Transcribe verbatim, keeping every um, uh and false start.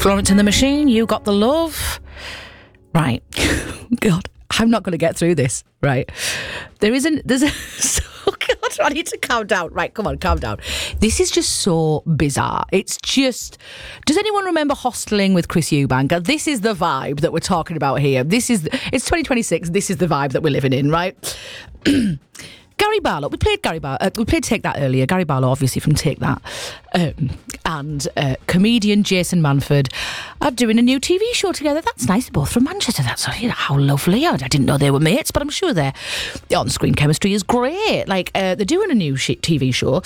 Florence and the Machine, You Got the Love. Right. God, I'm not going to get through this, right? There isn't, there's a, oh God, I need to calm down. Right, come on, calm down. This is just so bizarre. It's just, does anyone remember Hosteling with Chris Eubank? This is the vibe that we're talking about here. This is, it's twenty twenty-six, this is the vibe that we're living in, right? Gary Barlow, we played Gary Barlow, uh, we played Take That earlier. Gary Barlow, obviously from Take That, um, and uh, comedian Jason Manford are doing a new T V show together. That's nice. They're both from Manchester. That's you know, how lovely. I, I didn't know they were mates, but I'm sure their on-screen chemistry is great. Like uh, they're doing a new sh- T V show.